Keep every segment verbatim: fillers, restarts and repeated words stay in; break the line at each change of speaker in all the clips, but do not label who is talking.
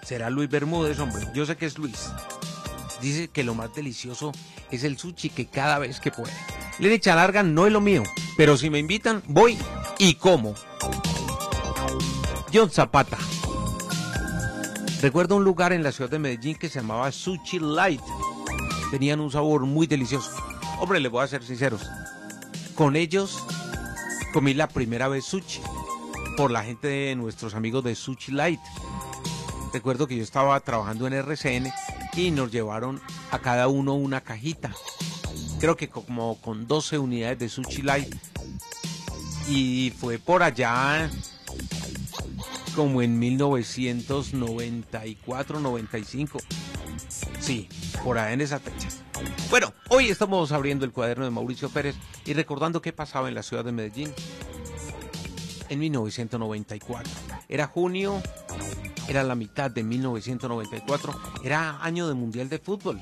Será Luis Bermúdez, hombre. Yo sé que es Luis. Dice que lo más delicioso es el sushi, que cada vez que puede. Leche larga no es lo mío, pero si me invitan, voy y como. John Zapata. Recuerdo un lugar en la ciudad de Medellín que se llamaba Sushi Light. Tenían un sabor muy delicioso. Hombre, les voy a ser sinceros. Con ellos comí la primera vez sushi por la gente de nuestros amigos de Sushi Light. Recuerdo que yo estaba trabajando en R C N y nos llevaron a cada uno una cajita. Creo que como con doce unidades de Sushi Light. Y fue por allá como en mil novecientos noventa y cuatro, noventa y cinco. Sí, por ahí en esa fecha. Bueno, hoy estamos abriendo el cuaderno de Mauricio Pérez y recordando qué pasaba en la ciudad de Medellín en mil novecientos noventa y cuatro. Era junio, era la mitad de mil novecientos noventa y cuatro, era año de Mundial de Fútbol.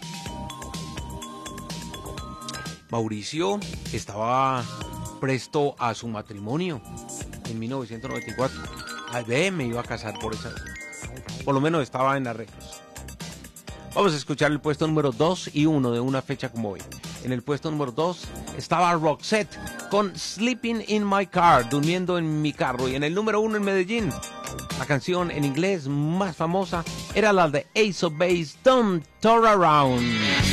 Mauricio estaba presto a su matrimonio en mil novecientos noventa y cuatro. Al B me iba a casar por esa, por lo menos estaba en arreglos. Vamos a escuchar el puesto número dos y uno de una fecha como hoy. En el puesto número dos estaba Roxette con Sleeping in My Car, durmiendo en mi carro. Y en el número uno en Medellín, la canción en inglés más famosa era la de Ace of Base, Don't Turn Around.